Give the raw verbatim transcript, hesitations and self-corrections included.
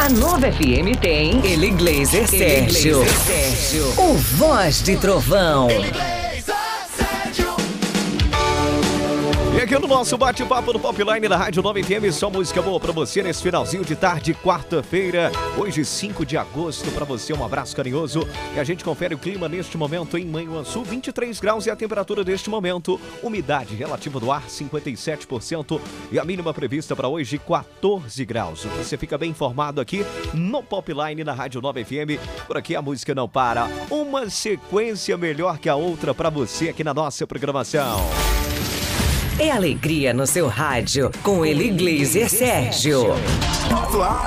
A Nova F M tem Eli Glazer Sérgio, o Voz de Trovão. E aqui no nosso bate-papo no Popline da Rádio Nova F M, só música boa pra você nesse finalzinho de tarde, quarta-feira, hoje cinco de agosto, pra você um abraço carinhoso. E a gente confere o clima neste momento em Manhuaçu, vinte e três graus e a temperatura deste momento, umidade relativa do ar cinquenta e sete por cento e a mínima prevista para hoje quatorze graus. Você fica bem informado aqui no Popline da Rádio Nova F M, por aqui a música não para, uma sequência melhor que a outra pra você aqui na nossa programação. É alegria no seu rádio com Eli Glazer Sérgio.